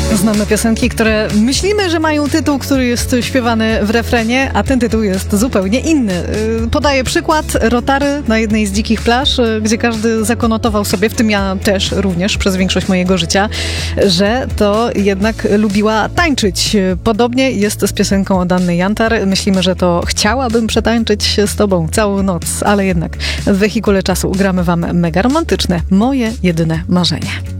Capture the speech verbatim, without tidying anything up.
Znamy piosenki, które myślimy, że mają tytuł, który jest śpiewany w refrenie, a ten tytuł jest zupełnie inny. Podaję przykład Rotary na jednej z dzikich plaż, gdzie każdy zakonotował sobie, w tym ja też również przez większość mojego życia, że to jednak lubiła tańczyć. Podobnie jest z piosenką od Anny Jantar. Myślimy, że to chciałabym przetańczyć z tobą całą noc, ale jednak w wehikule czasu gramy wam mega romantyczne Moje jedyne marzenie.